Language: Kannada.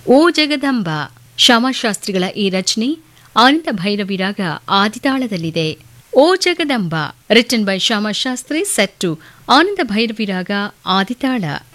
ಓ ಜಗದಂಬ ಶ್ಯಾಮಶಾಸ್ತ್ರಿಗಳ ಈ ರಚನೆ ಆನಂದ ಭೈರವಿ ರಾಗ ಆದಿತಾಳದಲ್ಲಿದೆ. ಓ Jagadamba written by Shyamashastri, set to ಆನಂದ ಭೈರವಿ ರಾಗ ಆದಿತಾಳ.